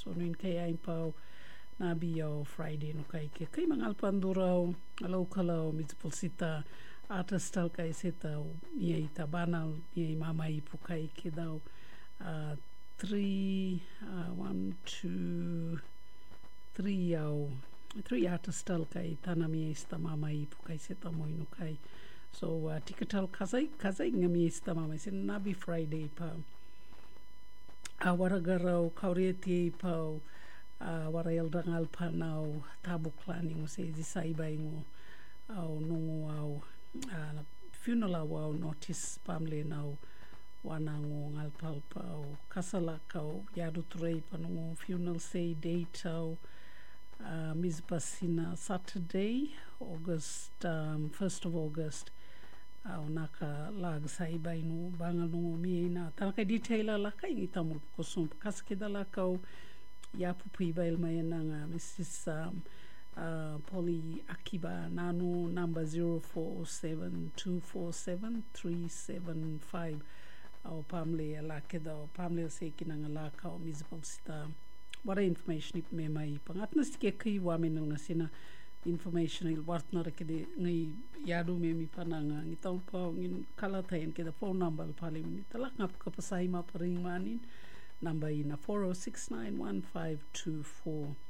So nuin kay ay pau nabiyo Friday no kay kay mangal panduraw alo kalau mitpulsita artistal kay sita yai tabanal yai mama ipu kay kidaw 3 1 2 3 yaw 3 artistal kay tanami ista mama ipu kay sita moino kay so tikatal kazay ngami ista mama sin nabi Friday pa waragaraw kaurieti pa warayal dangal pa now tabuklani mo say zisaibay mo nungu funeral wow notice pamle now wanango ngalpal pa kasala kau yadu turay pa nungu funeral say date Mizbasina Saturday August 1st of August naka lag saibay no bangal nungu miina tanaka detail la kay ngitamul kusum kaskida la kau yapu pibail mayananga Mrs. Polly Akiba Nano number 0472473755 au pamle alakeda pamle se kinangalaka o mizbalsita wara information ip me mai pangatna stike kai wamen nga sina information il wartna rekede ngai yadu me mi pananga ngitong pa ngin kala tayen keda phone number pale mi talak ngap kapasai ma paring manin number ina 40691524